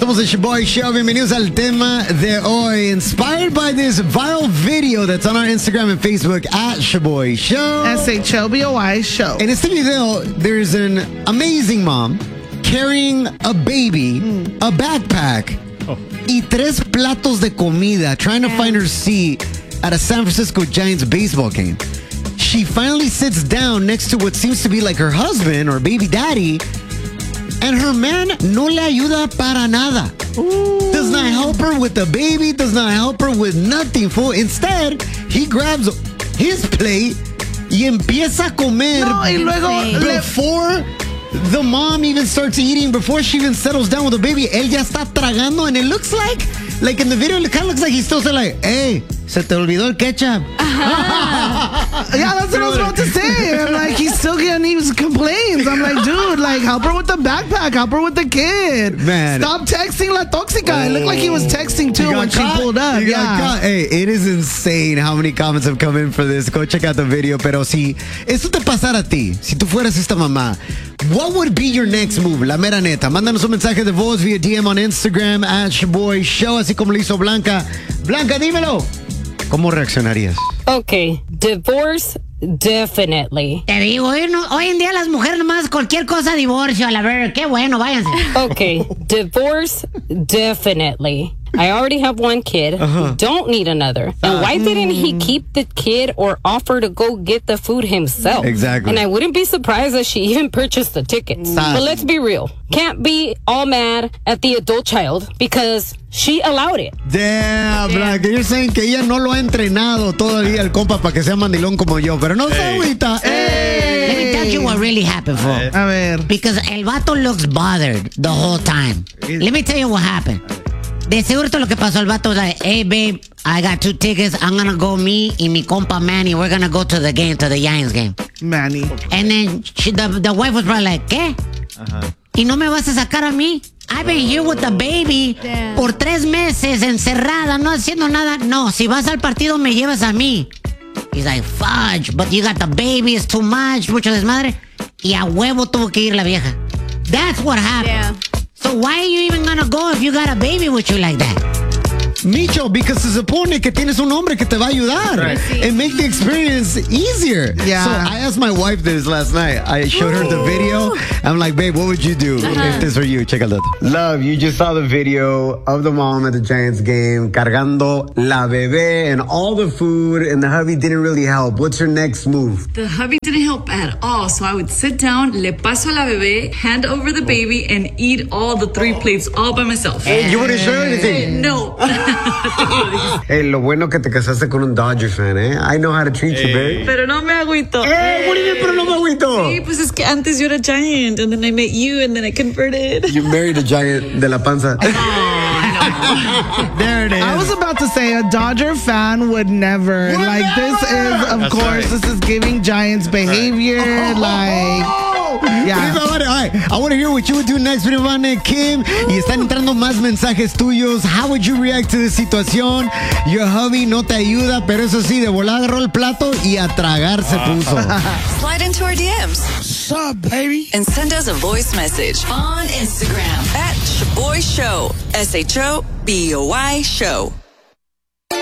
Somos el Shaboy Show. Bienvenidos al tema de hoy. Inspired by this viral video that's on our Instagram and Facebook at Shaboy Show. SHOBOY Show. En este video, there's an amazing mom carrying a baby, a backpack, y 3 platos de comida, trying to find her seat at a San Francisco Giants baseball game. She finally sits down next to what seems to be like her husband or baby daddy, and her man no le ayuda para nada. Ooh. Does not help her with the baby, does not help her with nothing. Instead, he grabs his plate y empieza a comer. No, y luego before the mom even starts eating, before she even settles down with the baby, él ya está tragando, and it looks like in the video, it kind of looks like he's still saying like, hey, se te olvidó el ketchup. Yeah, that's what I was about to say. I'm like, he's still getting these complaints. I'm like, dude, like, help her with the backpack, help her with the kid. Man. Stop texting La Toxica. It looked like he was texting too when she pulled up. Yeah. Hey, it is insane how many comments have come in for this. Go check out the video. Pero si esto te pasara a ti, si tú fueras esta mamá, what would be your next move? La mera neta. Mándanos un mensaje de voz via DM on Instagram at Shaboy Show, así como lo hizo Blanca. Blanca, dímelo. ¿Cómo reaccionarías? Okay, divorce, definitely. Te digo, hoy en día las mujeres nomás cualquier cosa divorcio, a la ver, qué bueno, váyanse. Okay, divorce, definitely. I already have 1 kid. Don't need another. And why didn't he keep the kid or offer to go get the food himself? Exactly. And I wouldn't be surprised that she even purchased the tickets. But let's be real. Can't be all mad at the adult child because she allowed it. Damn, Blanca, you're saying que ella no lo ha entrenado todavía el compa para que sea mandilón como yo, pero no se agüita. Let me tell you what really happened, for. A ver. Because el vato looks bothered the whole time. Let me tell you what happened. De seguro todo lo que pasó, el vato was like, hey babe, I got 2 tickets, I'm gonna go, me y mi compa Manny, we're gonna go to the game, to the Giants game. Manny. And then the wife was probably like, ¿qué? ¿Y no me vas a sacar a mí? I've been here with the baby por 3 meses encerrada, no haciendo nada. No, si vas al partido me llevas a mí. He's like, fudge, but you got the baby, it's too much, mucho desmadre. Y a huevo tuvo que ir la vieja. That's what happened. Yeah. So why are you even gonna go if you got a baby with you like that? Micho, because se supone que tienes un hombre que te va a ayudar and make the experience easier. Yeah. So I asked my wife this last night. I showed her the video. I'm like, babe, what would you do if this were you? Check out that. Love, you just saw the video of the mom at the Giants game cargando la bebé and all the food, and the hubby didn't really help. What's your next move? The hubby didn't help at all, so I would sit down, le paso a la bebé, hand over the baby, and eat all the 3 plates all by myself. Hey, you wouldn't share anything? No. Hey, lo bueno que te casaste con un Dodger fan, eh? I know how to treat you, babe. Pero no me agüito. Hey, what do you mean, pero no me agüito? Sí, pues es que antes yo era Giant, and then I met you, and then I converted. You married a Giant de la panza. There it is. I was about to say a Dodger fan would never. This is, of course, this is giving Giants behavior. Yeah. All right. I want to hear what you would do next. Vane, Kim, y están entrando más mensajes tuyos. How would you react to this situation? Your hubby no te ayuda, pero eso sí, de volada agarró el plato y a tragar se puso. Slide into our DMs. What's up, baby? And send us a voice message on Instagram at Shaboy Show. SHOBOY Show.